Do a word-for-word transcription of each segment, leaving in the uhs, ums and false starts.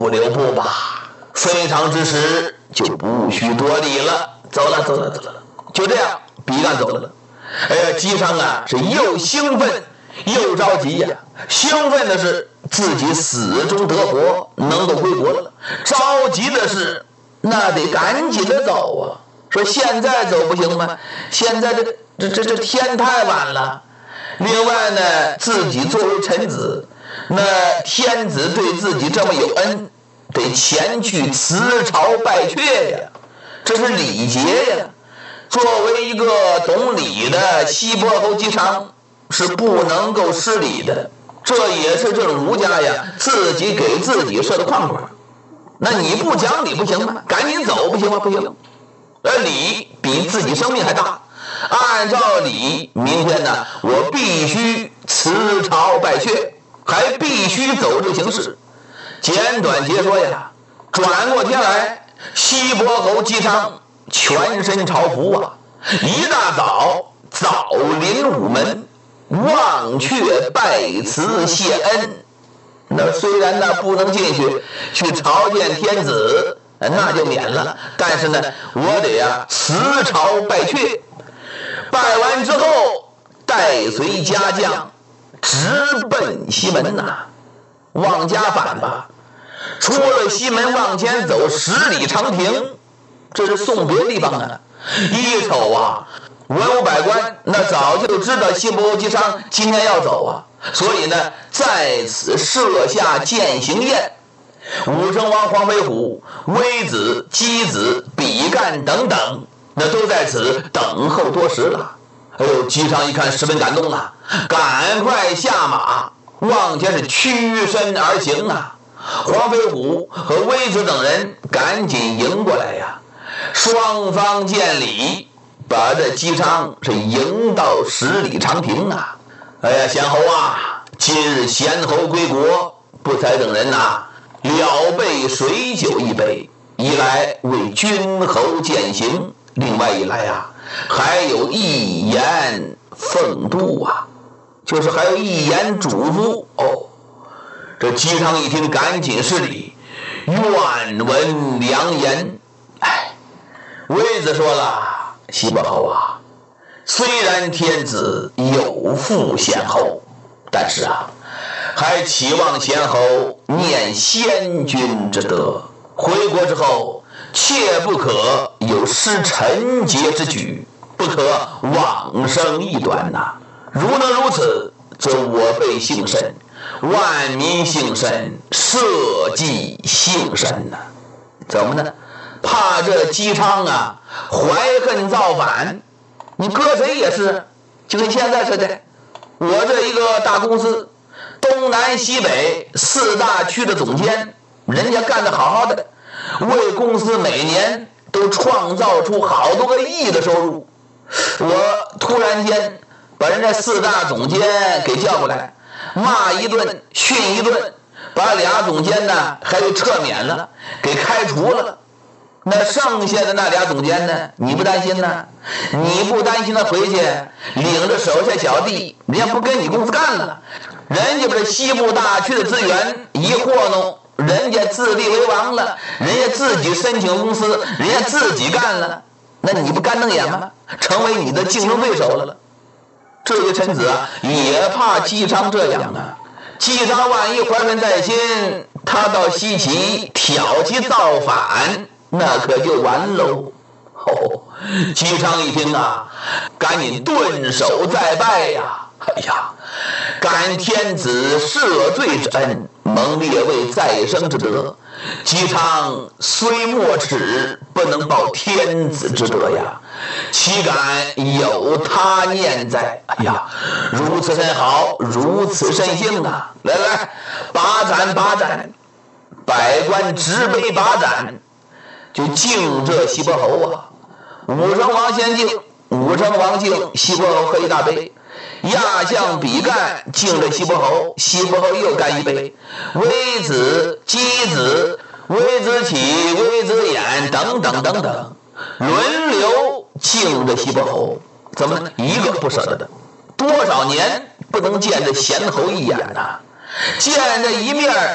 不留步吧，非常之时就不许多礼了。走了走了走了，就这样比干走了。哎呀，姬昌啊是又兴奋又着急呀、啊。兴奋的是自己死中得活，能够归国了；着急的是那得赶紧的走啊。说现在走不行吗？现在这这这这天太晚了。另外呢，自己作为臣子，那天子对自己这么有恩，得前去辞朝拜阙呀，这是礼节呀。作为一个懂礼的西伯侯姬昌，是不能够失礼的。这也是这种儒家呀自己给自己设的框框。那你不讲理不行吗？赶紧走不行吗？不行。而礼比自己生命还大。按照礼，明天呢，我必须辞朝拜阙，还必须走这形式。简短截说呀，转过天来，西伯侯姬昌全身朝服啊，一大早早临午门，望阙拜辞谢恩。那虽然呢不能进去去朝见天子，那就免了，但是呢，我得呀辞朝拜阙。拜完之后，带随家将直奔西门呐、啊，往家返吧。出了西门往前走十里长亭，这是送别的地方啊。一瞅啊，文武百官那早就知道西伯侯姬昌今天要走啊，所以呢，在此设下饯行宴。武成王黄飞虎、微子、箕子、比干等等，那都在此等候多时了。哎呦，姬昌一看十分感动啊，赶快下马往前是屈身而行啊。黄飞虎和微子等人赶紧迎过来呀、啊，双方见礼，把这姬昌是迎到十里长亭啊。哎呀，贤侯啊，今日贤侯归国，不才等人呐、啊，了备水酒一杯，一来为君侯饯行，另外一来啊，还有一言奉度啊，就是还有一言嘱咐哦。这姬昌一听，赶紧施礼，愿闻良言。哎，微子说了，西伯侯啊，虽然天子有负先侯，但是啊，还期望先侯念先君之德，回国之后切不可有失臣节之举，不可妄生异端呐、啊。如能如此，则我辈幸甚，万民幸甚，社稷幸甚呐、啊。怎么呢？怕这姬昌啊怀恨造反。你搁谁也是，就跟现在似的，我这一个大公司，东南西北四大区的总监，人家干得好好的，为公司每年都创造出好多个亿的收入。我突然间把人家四大总监给叫过来，骂一顿，训一顿，把俩总监呢还给撤免了，给开除了。那剩下的那俩总监呢？你不担心呢？你不担心他回去领着手下小弟，人家不跟你公司干了，人家把这西部大区的资源一和弄，人家自立为王了，人家自己申请公司，人家自己干了，那你不干瞪眼吗？成为你的竞争对手了。这些臣子啊，也怕姬昌这样啊。姬昌万一怀恨在心，他到西岐挑起造反，那可就完喽。哦，姬昌一听啊，赶紧顿首再拜呀！哎呀，感天子赦罪之恩，蒙列位再生之德。姬昌虽没齿，不能报天子之德呀，岂敢有他念在？哎呀，如此甚好，如此甚幸啊！来来，把盏把盏，百官执杯把盏，就敬这西伯侯啊。武成王先敬，武成王敬，西伯侯喝一大杯。亚将比干敬这西伯侯，西伯侯又干一杯。微子、箕子、微子启、微子衍等等等等，轮流敬这西伯侯。怎么呢？一个不舍得的，多少年不能见这贤侯一眼呐、啊！见这一面，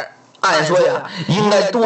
按说呀，应该多